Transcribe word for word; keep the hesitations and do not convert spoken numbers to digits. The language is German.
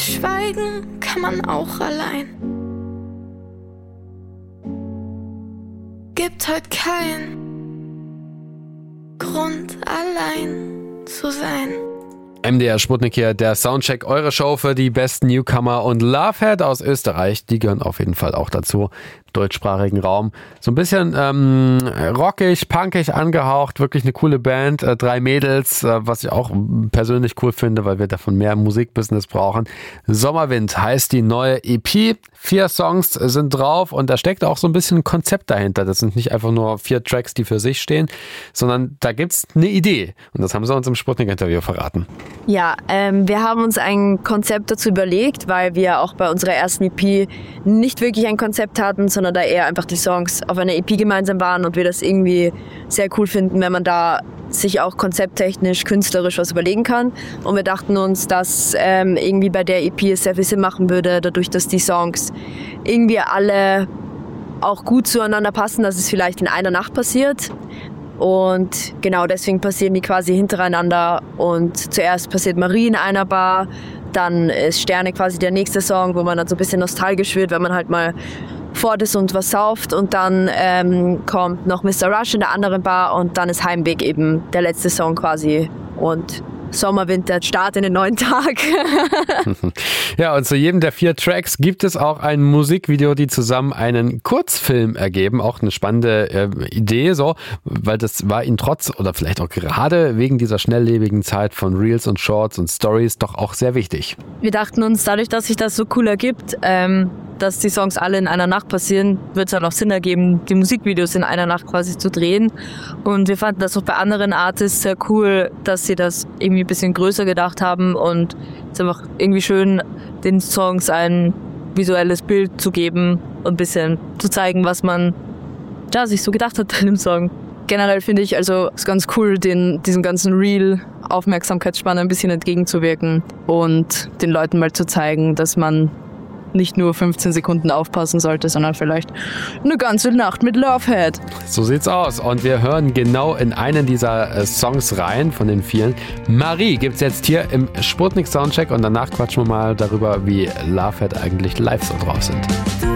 schweigen kann man auch allein. Gibt heute keinen Grund, allein zu sein. M D R Sputnik hier, der Soundcheck, eure Show für die besten Newcomer und Lovehead aus Österreich, die gehören auf jeden Fall auch dazu, im deutschsprachigen Raum. So ein bisschen ähm, rockig, punkig angehaucht, wirklich eine coole Band, äh, drei Mädels, äh, was ich auch persönlich cool finde, weil wir davon mehr Musikbusiness brauchen. Sommerwind heißt die neue E P, vier Songs sind drauf und da steckt auch so ein bisschen ein Konzept dahinter. Das sind nicht einfach nur vier Tracks, die für sich stehen, sondern da gibt's eine Idee und das haben sie uns im Sputnik-Interview verraten. Ja, ähm, wir haben uns ein Konzept dazu überlegt, weil wir auch bei unserer ersten E P nicht wirklich ein Konzept hatten, sondern da eher einfach die Songs auf einer E P gemeinsam waren und wir das irgendwie sehr cool finden, wenn man da sich auch konzepttechnisch, künstlerisch was überlegen kann. Und wir dachten uns, dass ähm, irgendwie bei der E P es sehr viel Sinn machen würde, dadurch, dass die Songs irgendwie alle auch gut zueinander passen, dass es vielleicht in einer Nacht passiert. Und genau deswegen passieren die quasi hintereinander und zuerst passiert Marie in einer Bar, dann ist Sterne quasi der nächste Song, wo man dann so ein bisschen nostalgisch wird, wenn man halt mal fort ist und was sauft und dann ähm, kommt noch Mister Rush in der anderen Bar und dann ist Heimweg eben der letzte Song quasi und Sommerwind, der Start in den neuen Tag. Ja, und zu jedem der vier Tracks gibt es auch ein Musikvideo, die zusammen einen Kurzfilm ergeben. Auch eine spannende äh, Idee, so, weil das war ihnen trotz oder vielleicht auch gerade wegen dieser schnelllebigen Zeit von Reels und Shorts und Stories doch auch sehr wichtig. Wir dachten uns, dadurch, dass sich das so cool ergibt, ähm, dass die Songs alle in einer Nacht passieren, wird es halt auch Sinn ergeben, die Musikvideos in einer Nacht quasi zu drehen. Und wir fanden das auch bei anderen Artists sehr cool, dass sie das irgendwie ein bisschen größer gedacht haben und es ist einfach irgendwie schön, den Songs ein visuelles Bild zu geben und ein bisschen zu zeigen, was man ja, sich so gedacht hat bei dem Song. Generell finde ich also es ganz cool, den, diesem ganzen Real-Aufmerksamkeitsspanne ein bisschen entgegenzuwirken und den Leuten mal zu zeigen, dass man nicht nur fünfzehn Sekunden aufpassen sollte, sondern vielleicht eine ganze Nacht mit Lovehead. So sieht's aus. Und wir hören genau in einen dieser äh, Songs rein, von den vielen. Marie gibt's jetzt hier im Sputnik Soundcheck und danach quatschen wir mal darüber, wie Lovehead eigentlich live so drauf sind.